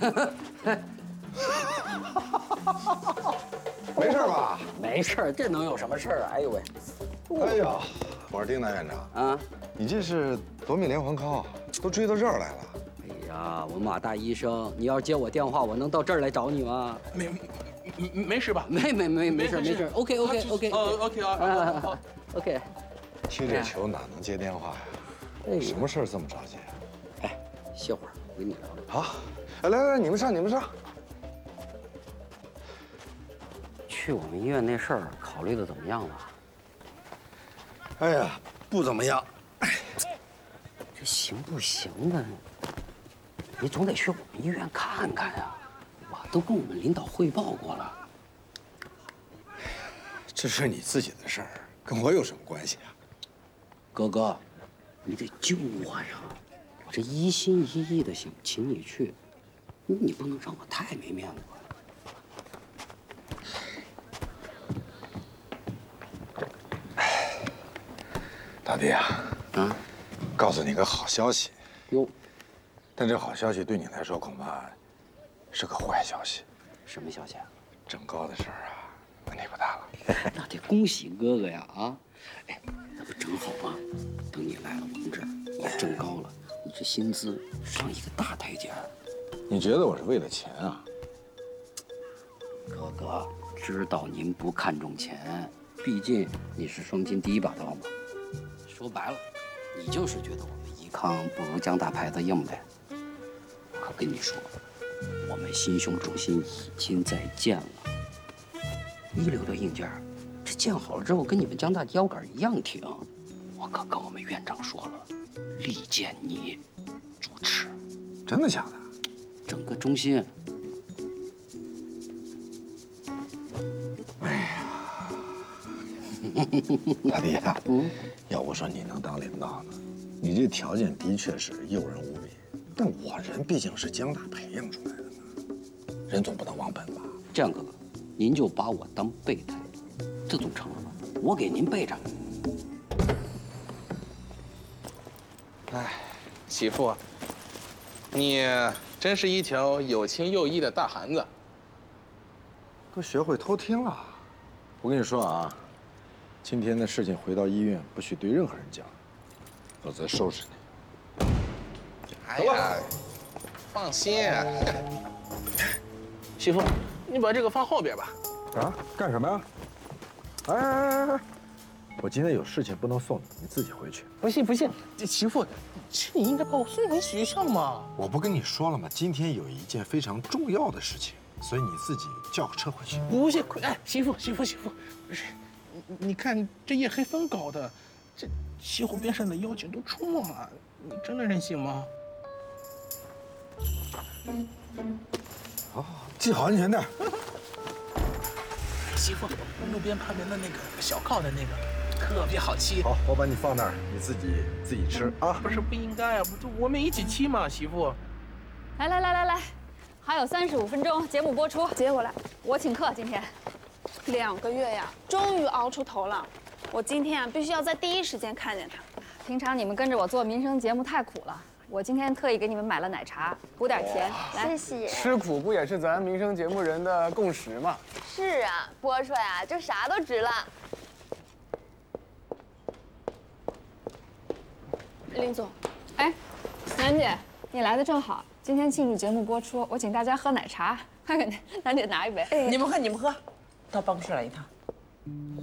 没事吧？ 没事，这能有什么事儿啊？哎呦喂！ 哎呀，我说丁大院长啊， 你这是夺命连环 call，都追到这儿来了。 哎呀，我马大医生，你要是接我电话，我能到这儿来找你吗？ 没事吧？ 没事。OK。 OK 啊。 OK。 踢这球哪能接电话呀？ 哎， 什么事儿这么着急？ 哎，歇会儿，我跟你聊聊。 好，来，你们上。 去我们医院那事儿考虑的怎么样了？ 哎呀，不怎么样。 这行不行啊？你总得去我们医院看看呀。我都跟我们领导汇报过了。 这是你自己的事儿，跟我有什么关系啊？ 哥哥，你得救我呀！我这一心一意的想请你去，你不能让我太没面子了。 大弟啊，告诉你个好消息。 哟， 但这好消息对你来说恐怕是个坏消息。 什么消息啊？ 郑高的事儿啊，问题不大了。 那得恭喜哥哥呀！啊，哎，那不正好吗？等你来了我们这儿，你挣高了，你这薪资上一个大台阶。 你觉得我是为了钱啊？ 哥哥，知道您不看重钱，毕竟你是双金第一把刀嘛。说白了，你就是觉得我们宜康不如江大牌子硬呗。可跟你说，我们心胸中心已经在建了，一流的硬件，这建好了之后跟你们江大腰杆一样挺。我可跟我们院长说了，力荐你主持。 真的假的？ 整个中心。 大弟啊，要不说你能当领导呢，你这条件的确是诱人无比。但我人毕竟是江大培养出来的呢，人总不能忘本吧？ 这样，哥哥，您就把我当备胎，这总成了吧？我给您备着。 哎，媳妇，你真是一条有情有义的大汉子。 都学会偷听了。我跟你说啊，今天的事情回到医院不许对任何人讲，否则收拾你。 哎呀，放心，媳妇，你把这个放后边吧。 啊，干什么呀？哎，我今天有事情不能送你，你自己回去。 不信，这媳妇，这你应该把我送回学校嘛。 我不跟你说了吗？今天有一件非常重要的事情，所以你自己叫个车回去。 不信，哎，媳妇，不是，你看这夜黑风高的，这西湖边上的妖精都出没了，你真的忍心吗？ 好，系好安全带。 媳妇，路边旁边的那个小靠的那个特别好骑。 好，我把你放那儿，你自己吃啊。 不是不应该啊，我们一起骑嘛，媳妇。 来，还有35分钟，节目播出。接过来，我请客。今天 2个月呀，终于熬出头了。我今天啊，必须要在第一时间看见他。 平常你们跟着我做民生节目太苦了，我今天特意给你们买了奶茶，补点甜。来， 谢谢。 吃苦不也是咱民生节目人的共识吗？ 是啊，播出来啊，就啥都值了。林总， 哎，楠姐，你来的正好。今天庆祝节目播出，我请大家喝奶茶，快给楠姐拿一杯。 你们喝，到办公室来一趟。